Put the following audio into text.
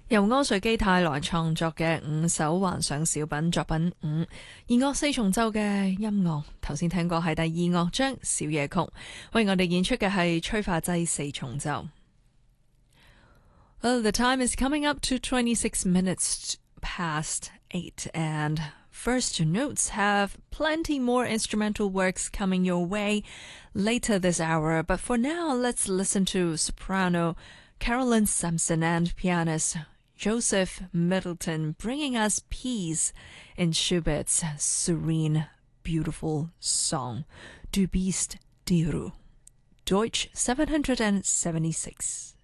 由柯瑞基泰來創作嘅五首幻想小品作品5，弦樂四重奏嘅音樂，頭先聽過係第二樂章小夜曲，為我哋演出嘅係催化劑四重奏。Well, the time is coming up to 26 minutes past 8, and First Notes have plenty more instrumental works coming your way later this hour, but for now, let's listen to soprano Carolyn Sampson and pianist Joseph Middleton bringing us peace in Schubert's serene, beautiful song, Du bist die Ruhe, Deutsch 776.